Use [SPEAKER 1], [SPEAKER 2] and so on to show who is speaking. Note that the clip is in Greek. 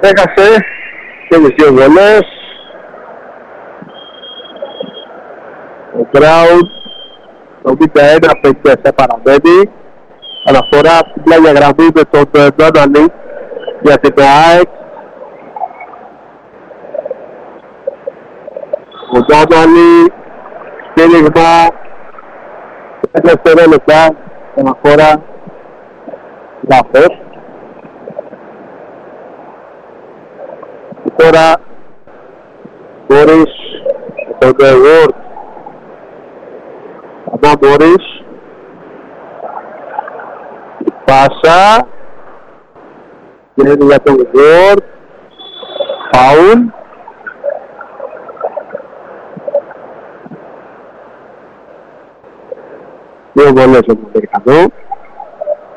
[SPEAKER 1] έχασε και τις δύο βολές. Ο Μπράουν το 51-57 παραμένει. Αναφορά στην πλάγια γραμμή με τον Ντόναλι για την ΑΕΚ. Ο Ντόναλι στήριγμα 5 δευτερόλεπτα. Αναφορά λάθος. Τώρα μπορείς τον Word να μπορείς πάσα και είναι για τον Word φάουλ. Δύο βολές από τον Αμερικανό.